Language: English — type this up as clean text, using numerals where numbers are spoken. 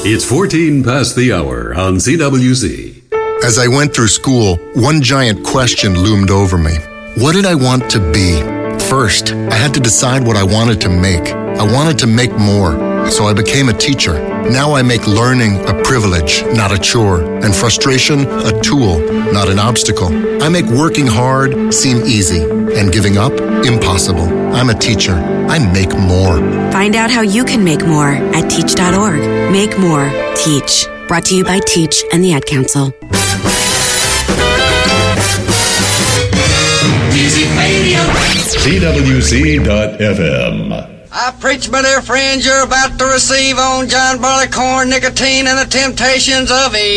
It's 14 past the hour on CWC. As I went through school, one giant question loomed over me. What did I want to be? First, I had to decide what I wanted to make. I wanted to make more, so I became a teacher. Now I make learning a privilege, not a chore, and frustration a tool, not an obstacle. I make working hard seem easy, and giving up impossible. I'm a teacher. I make more. Find out how you can make more at teach.org. Make more. Teach. Brought to you by Teach and the Ad Council. Music Radio. CWC.FM. I preach, my dear friends, you're about to receive on John Barleycorn, nicotine, and the temptations of Eve.